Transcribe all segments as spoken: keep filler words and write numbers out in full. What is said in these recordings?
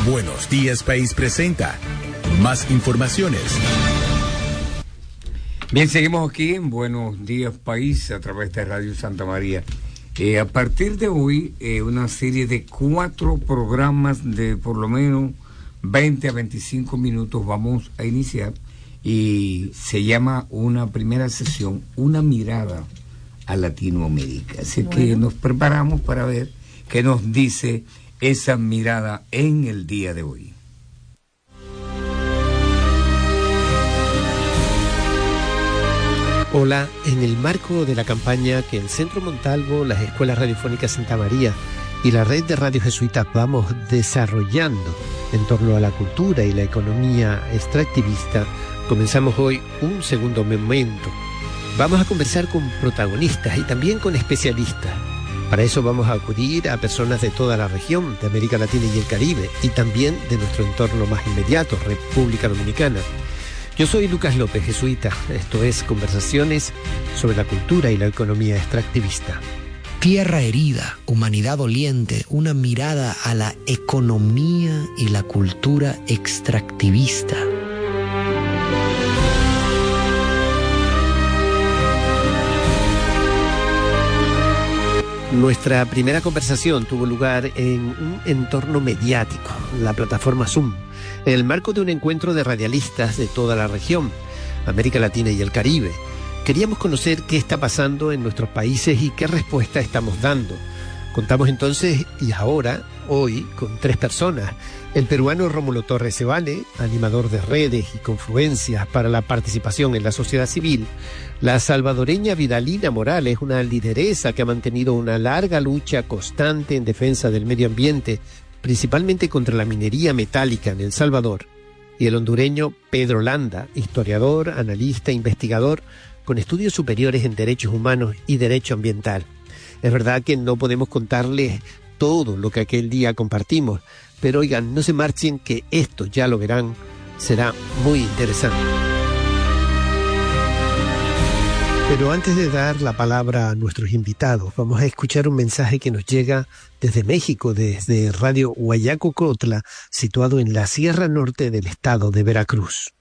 Buenos Días País presenta más informaciones. Bien, seguimos aquí en Buenos Días País a través de Radio Santa María. Eh, a partir de hoy, eh, una serie de cuatro programas de por lo menos veinte a veinticinco minutos vamos a iniciar, y se llama una primera sesión, una mirada a Latinoamérica. Así bueno. que nos preparamos para ver qué nos dice esa mirada en el día de hoy. Hola, en el marco de la campaña que el Centro Montalvo, las Escuelas Radiofónicas Santa María y la Red de Radio Jesuitas vamos desarrollando en torno a la cultura y la economía extractivista, comenzamos hoy un segundo momento. Vamos a conversar con protagonistas y también con especialistas. Para eso vamos a acudir a personas de toda la región, de América Latina y el Caribe, y también de nuestro entorno más inmediato, República Dominicana. Yo soy Lucas López, jesuita. Esto es Conversaciones sobre la cultura y la economía extractivista. Tierra herida, humanidad doliente, una mirada a la economía y la cultura extractivista. Nuestra primera conversación tuvo lugar en un entorno mediático, la plataforma Zoom, en el marco de un encuentro de radialistas de toda la región, América Latina y el Caribe. Queríamos conocer qué está pasando en nuestros países y qué respuesta estamos dando. Contamos entonces, y ahora, hoy, con tres personas. El peruano Rómulo Torres Cevane, animador de redes y confluencias para la participación en la sociedad civil. La salvadoreña Vidalina Morales, una lideresa que ha mantenido una larga lucha constante en defensa del medio ambiente, principalmente contra la minería metálica en El Salvador. Y el hondureño Pedro Landa, historiador, analista, investigador, con estudios superiores en derechos humanos y derecho ambiental. Es verdad que no podemos contarles todo lo que aquel día compartimos, pero oigan, no se marchen, que esto, ya lo verán, será muy interesante. Pero antes de dar la palabra a nuestros invitados, vamos a escuchar un mensaje que nos llega desde México, desde Radio Huayacocotla, situado en la Sierra Norte del estado de Veracruz.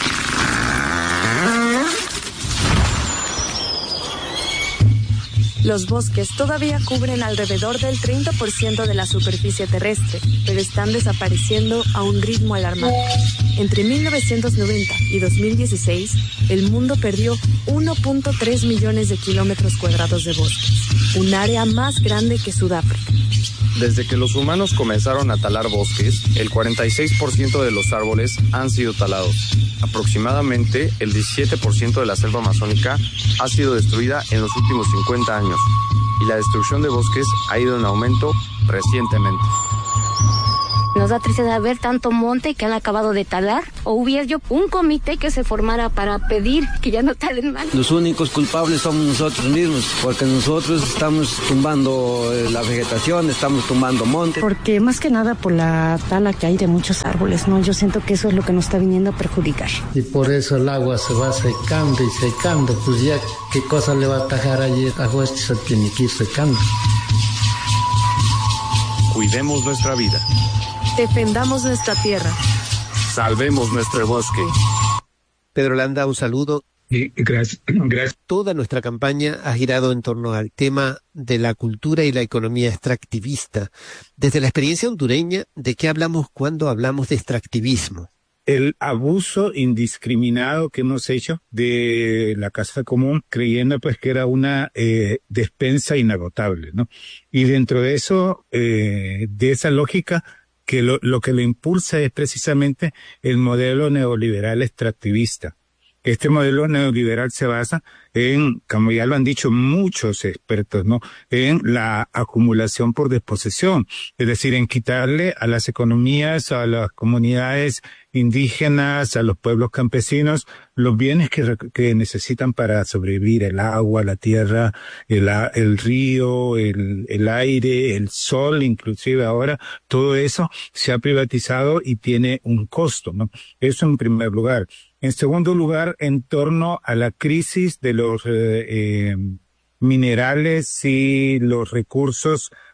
Los bosques todavía cubren alrededor del treinta por ciento de la superficie terrestre, pero están desapareciendo a un ritmo alarmante. Entre mil novecientos noventa y dos mil dieciséis, el mundo perdió uno punto tres millones de kilómetros cuadrados de bosques, un área más grande que Sudáfrica. Desde que los humanos comenzaron a talar bosques, el cuarenta y seis por ciento de los árboles han sido talados. Aproximadamente el diecisiete por ciento de la selva amazónica ha sido destruida en los últimos cincuenta años, y la destrucción de bosques ha ido en aumento recientemente. Nos da tristeza ver tanto monte que han acabado de talar, o hubiera yo un comité que se formara para pedir que ya no talen más. Los únicos culpables somos nosotros mismos, porque nosotros estamos tumbando la vegetación, estamos tumbando monte. Porque más que nada por la tala que hay de muchos árboles, ¿no? Yo siento que eso es lo que nos está viniendo a perjudicar. Y por eso el agua se va secando y secando, pues ya qué cosa le va a atajar allí, agua se tiene que ir secando. Cuidemos nuestra vida. Defendamos nuestra tierra. Salvemos nuestro bosque. Pedro Landa, un saludo. Y gracias, gracias. Toda nuestra campaña ha girado en torno al tema de la cultura y la economía extractivista. Desde la experiencia hondureña, ¿de qué hablamos cuando hablamos de extractivismo? El abuso indiscriminado que hemos hecho de la casa común, creyendo pues que era una eh, despensa inagotable, ¿no? Y dentro de eso, eh, de esa lógica, que lo, lo que lo impulsa es precisamente el modelo neoliberal extractivista. Este modelo neoliberal se basa en, como ya lo han dicho muchos expertos, ¿no?, en la acumulación por desposesión, es decir, en quitarle a las economías, a las comunidades indígenas, a los pueblos campesinos, los bienes que, que necesitan para sobrevivir: el agua, la tierra, el, el río, el, el aire, el sol, inclusive ahora, todo eso se ha privatizado y tiene un costo, ¿no? Eso en primer lugar. En segundo lugar, en torno a la crisis de los eh, eh, minerales y los recursos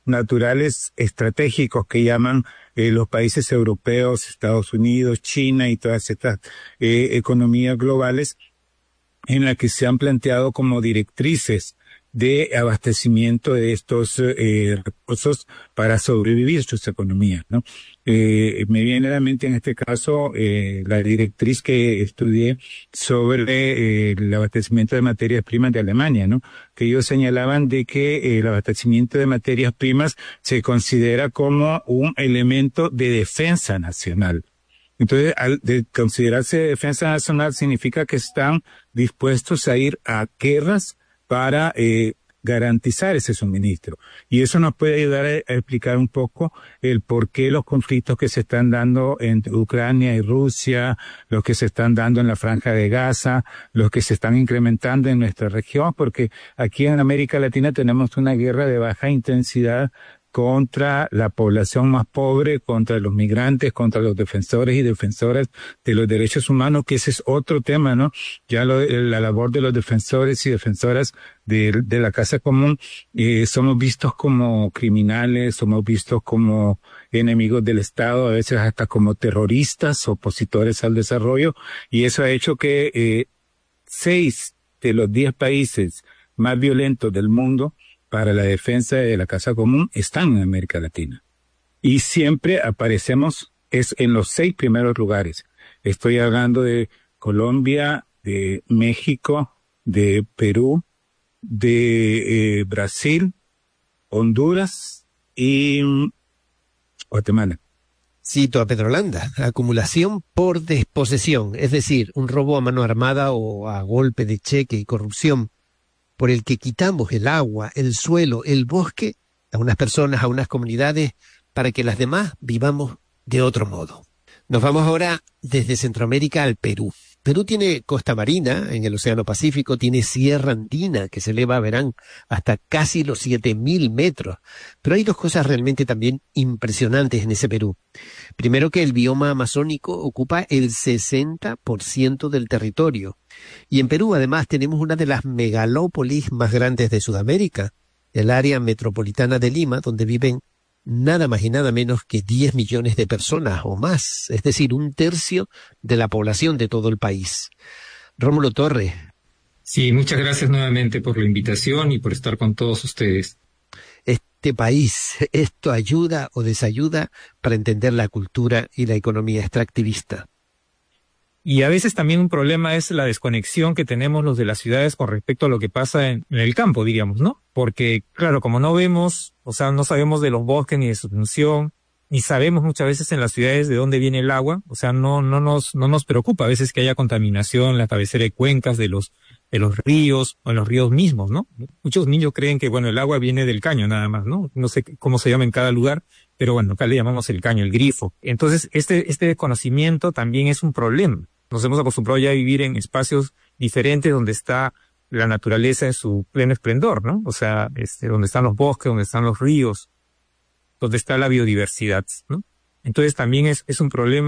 naturales estratégicos que llaman eh, los países europeos, Estados Unidos, China y todas estas eh, economías globales, en la que se han planteado como directrices de abastecimiento de estos eh, recursos para sobrevivir sus economías, ¿no? Eh, me viene a la mente en este caso eh, la directriz que estudié sobre eh, el abastecimiento de materias primas de Alemania, ¿no? Que ellos señalaban de que eh, el abastecimiento de materias primas se considera como un elemento de defensa nacional. Entonces, al de considerarse defensa nacional significa que están dispuestos a ir a guerras para eh, garantizar ese suministro. Y eso nos puede ayudar a, a explicar un poco el por qué los conflictos que se están dando entre Ucrania y Rusia, los que se están dando en la Franja de Gaza, los que se están incrementando en nuestra región, porque aquí en América Latina tenemos una guerra de baja intensidad contra la población más pobre, contra los migrantes, contra los defensores y defensoras de los derechos humanos, que ese es otro tema, ¿no? Ya lo, la labor de los defensores y defensoras de, de la casa común, eh, somos vistos como criminales, somos vistos como enemigos del Estado, a veces hasta como terroristas, opositores al desarrollo, y eso ha hecho que eh, seis de los diez países más violentos del mundo para la defensa de la casa común están en América Latina. Y siempre aparecemos es en los seis primeros lugares. Estoy hablando de Colombia, de México, de Perú, de eh, Brasil, Honduras y Guatemala. Cito a Petrolanda, acumulación por desposesión, es decir, un robo a mano armada o a golpe de cheque y corrupción, por el que quitamos el agua, el suelo, el bosque a unas personas, a unas comunidades, para que las demás vivamos de otro modo. Nos vamos ahora desde Centroamérica al Perú. Perú tiene costa marina en el Océano Pacífico, tiene sierra andina que se eleva, verán, hasta casi los siete mil metros. Pero hay dos cosas realmente también impresionantes en ese Perú. Primero, que el bioma amazónico ocupa el sesenta por ciento del territorio. Y en Perú, además, tenemos una de las megalópolis más grandes de Sudamérica, el área metropolitana de Lima, donde viven nada más y nada menos que diez millones de personas o más, es decir, un tercio de la población de todo el país. Rómulo Torres. Sí, muchas gracias nuevamente por la invitación y por estar con todos ustedes. Este país, ¿esto ayuda o desayuda para entender la cultura y la economía extractivista? Y a veces también un problema es la desconexión que tenemos los de las ciudades con respecto a lo que pasa en, en el campo, diríamos, ¿no? Porque, claro, como no vemos, o sea, no sabemos de los bosques ni de su función, ni sabemos muchas veces en las ciudades de dónde viene el agua, o sea, no, no nos, no nos preocupa a veces que haya contaminación en la cabecera de cuencas de los, de los ríos o en los ríos mismos, ¿no? Muchos niños creen que, bueno, el agua viene del caño nada más, ¿no? No sé cómo se llama en cada lugar, pero bueno, acá le llamamos el caño, el grifo. Entonces, este, este desconocimiento también es un problema. Nos hemos acostumbrado ya a vivir en espacios diferentes donde está la naturaleza en su pleno esplendor, ¿no? O sea, este, donde están los bosques, donde están los ríos, donde está la biodiversidad, ¿no? Entonces también es, es un problema